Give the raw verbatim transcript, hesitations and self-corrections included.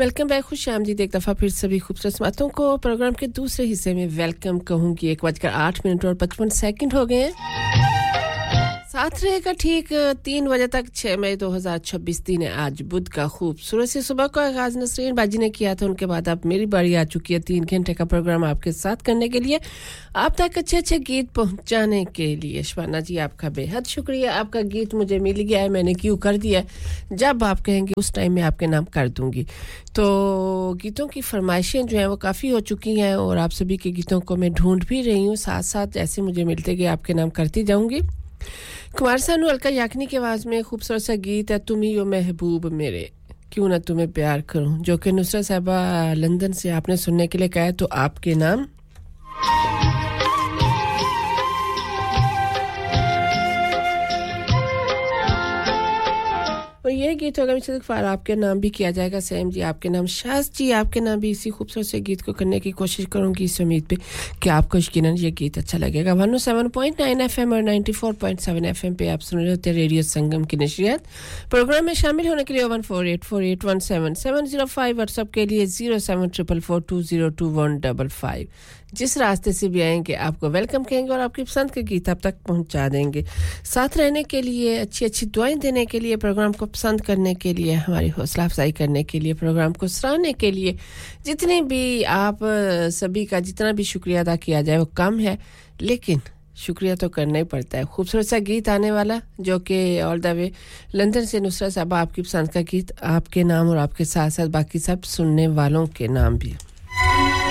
welcome back खुश आमदीद एक दफा फिर सभी खूबसूरत बातों को प्रोग्राम के दूसरे हिस्से में वेलकम कहूंगी एक बजकर आठ मिनट और पचपन सेकंड हो गए हैं साथ रहेगा ठीक तीन बजे तक छह मई दो हज़ार छब्बीस दिन है आज बुध का खूबसूरत सी सुबह का आगाज नसरीन बाजी ने किया था उनके बाद अब मेरी बारी आ चुकी है तीन घंटे का प्रोग्राम आपके साथ करने के लिए आप तक अच्छे अच्छे गीत पहुंचाने के लिए शबाना जी आपका बेहद शुक्रिया आपका गीत मुझे मिल गया है मैंने क्यों कर दिया जब आप कहेंगे उस टाइम में आपके नाम कर दूंगी तो गीतों की फरमाइशें जो हैं वो काफी हो चुकी हैं और आप सभी के गीतों को मैं ढूंढ भी रही हूं साथ-साथ जैसे मुझे मिलते गए आपके नाम करती जाऊंगी कुमार सानू अलका याकनी की आवाज में खूबसूरत सा गीत है तुम ही हो महबूब मेरे क्यों ना तुम्हें प्यार करूं जो कि नुसरत साहबा लंदन से आपने सुनने के लिए कहा है तो आपके नाम और ये गीत होगा मिस्टर फार आपके नाम भी किया जाएगा सैम जी आपके नाम शाज जी आपके नाम भी इसी खूबसूरत से गीत को करने की कोशिश करूंगी इस उम्मीद पे कि आपको यकीनन ये गीत अच्छा लगेगा one oh seven point nine FM और ninety-four point seven एफएम पे आप सुन रहे होते रेडियो संगम की नशरियात प्रोग्राम में शामिल होने के लिए one four eight four eight one seven seven zero five WhatsApp के लिए zero seven four four four two zero two one five five जिस रास्ते से भी आएंगे आपको वेलकम कहेंगे और आपकी पसंद के गीत आप तक पहुंचा देंगे साथ रहने के लिए अच्छी अच्छी दुआएं देने के लिए प्रोग्राम को पसंद करने के लिए हमारी हौसला अफजाई करने के लिए प्रोग्राम को सराहने के लिए जितने भी आप सभी का जितना भी शुक्रिया अदा किया जाए वो कम है लेकिन शुक्रिया तो करना ही पड़ता है खूबसूरत सा गीत आने वाला जो कि ऑल द वे लंदन से नुसरत साहब आपकी पसंद का गीत आपके नाम और आपके साथ-साथ बाकी सब सुनने वालों के नाम भी